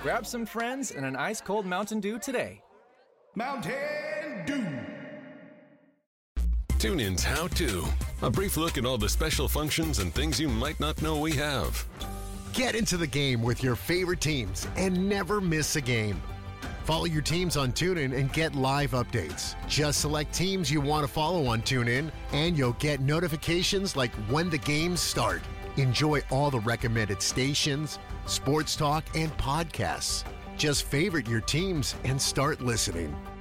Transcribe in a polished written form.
grab some friends and an ice-cold Mountain Dew today. Mountain Dew. TuneIn's How To. A brief look at all the special functions and things you might not know we have. Get into the game with your favorite teams and never miss a game. Follow your teams on TuneIn and get live updates. Just select teams you want to follow on TuneIn, and you'll get notifications like when the games start. Enjoy all the recommended stations, sports talk, and podcasts. Just favorite your teams and start listening.